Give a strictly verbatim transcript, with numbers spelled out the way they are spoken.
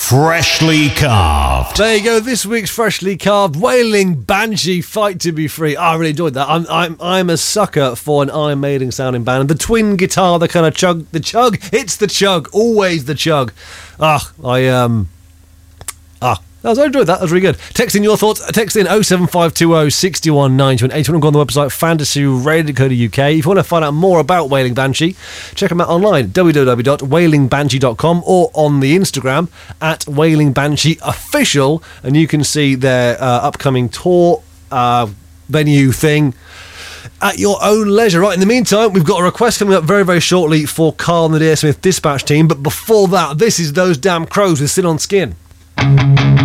Freshly carved. There you go, this week's Freshly Carved Wailing Banshee, Fight to Be Free. I really enjoyed that. I'm I'm I'm a sucker for an Iron Maiden sounding band. The twin guitar, the kind of chug, the chug, it's the chug, always the chug. Ah, I, um, ah. I enjoyed that. That was really good. Text in your thoughts. Text in oh seven five two oh six one nine two eight. Go on the website fantasy radio dot co dot U K. If you want to find out more about Wailing Banshee, check them out online, w w w dot wailing banshee dot com, or on the Instagram at Wailing Banshee Official, and you can see their uh, upcoming tour uh, venue thing at your own leisure. Right, in the meantime, we've got a request coming up very, very shortly for Carl and the D S Smith Dispatch team, but before that, this is Those Damn Crows with Sin on Skin.